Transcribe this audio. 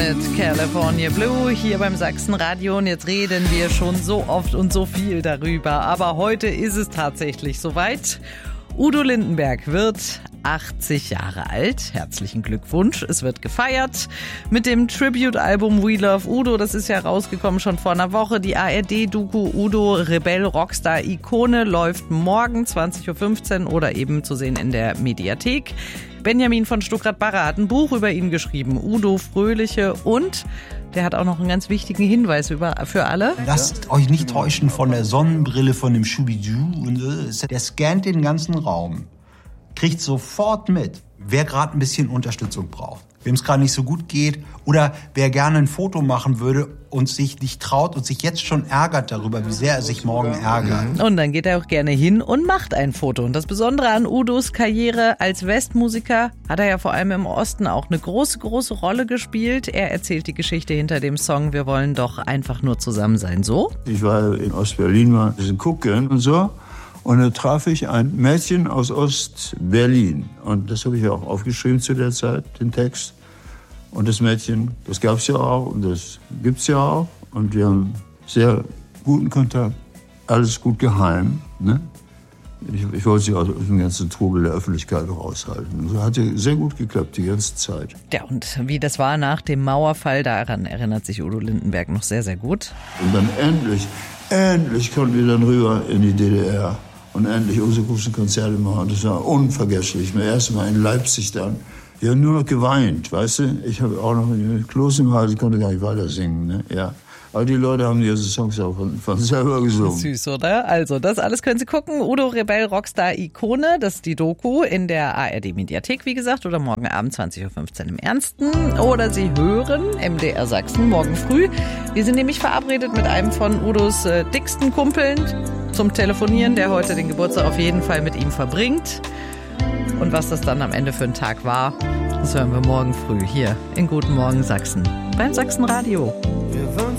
mit California Blue hier beim Sachsenradio. Und jetzt reden wir schon so oft und so viel darüber. Aber heute ist es tatsächlich soweit. Udo Lindenberg wird 80 Jahre alt. Herzlichen Glückwunsch. Es wird gefeiert mit dem Tribute-Album We Love Udo. Das ist ja rausgekommen schon vor einer Woche. Die ARD-Doku Udo, Rebell, Rockstar, Ikone läuft morgen 20.15 Uhr oder eben zu sehen in der Mediathek. Benjamin von Stuckrad-Barre hat ein Buch über ihn geschrieben. Udo Fröhliche, und der hat auch noch einen ganz wichtigen Hinweis für alle. Lasst euch nicht täuschen von der Sonnenbrille von dem Schubidu. Der scannt den ganzen Raum, kriegt sofort mit, wer gerade ein bisschen Unterstützung braucht, wem es gerade nicht so gut geht oder wer gerne ein Foto machen würde und sich nicht traut und sich jetzt schon ärgert darüber, wie sehr er sich morgen ärgert. Und dann geht er auch gerne hin und macht ein Foto. Und das Besondere an Udos Karriere als Westmusiker, hat er ja vor allem im Osten auch eine große, große Rolle gespielt. Er erzählt die Geschichte hinter dem Song Wir wollen doch einfach nur zusammen sein. So? Ich war in Ostberlin mal ein bisschen gucken und so. Und da traf ich ein Mädchen aus Ostberlin. Und das habe ich auch aufgeschrieben zu der Zeit, den Text. Und das Mädchen, das gab es ja auch und das gibt's ja auch. Und wir haben sehr guten Kontakt, alles gut geheim. Ne? Ich wollte sie aus dem ganzen Trubel der Öffentlichkeit raushalten. Das hat sehr gut geklappt, die ganze Zeit. Ja, und wie das war nach dem Mauerfall, daran erinnert sich Udo Lindenberg noch sehr, sehr gut. Und dann endlich konnten wir dann rüber in die DDR. Und endlich unsere großen Konzerte machen. Das war unvergesslich. Mein erstes Mal in Leipzig dann. Wir haben nur noch geweint, weißt du? Ich habe auch noch einen Kloß im Hals, ich konnte gar nicht weiter singen. Ne? Ja. Aber die Leute haben diese Songs auch von selber gesungen. Süß, oder? Also, das alles können Sie gucken. Udo, Rebell, Rockstar, Ikone. Das ist die Doku in der ARD-Mediathek, wie gesagt. Oder morgen Abend 20.15 Uhr im Ernsten. Oder Sie hören MDR Sachsen morgen früh. Wir sind nämlich verabredet mit einem von Udos dicksten Kumpeln zum Telefonieren, der heute den Geburtstag auf jeden Fall mit ihm verbringt. Und was das dann am Ende für ein Tag war, das hören wir morgen früh hier in Guten Morgen Sachsen beim Sachsenradio.